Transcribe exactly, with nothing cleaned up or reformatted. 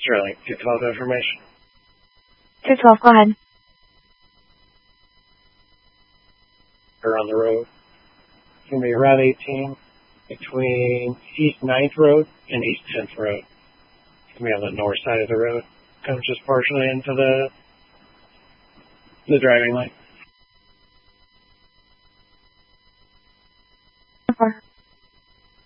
Sterling, two twelve information. two twelve, go ahead. We're on the road. It's going to be Route eighteen between East ninth Road and East tenth Road. It's going to be on the north side of the road. Comes just partially into the the driving lane.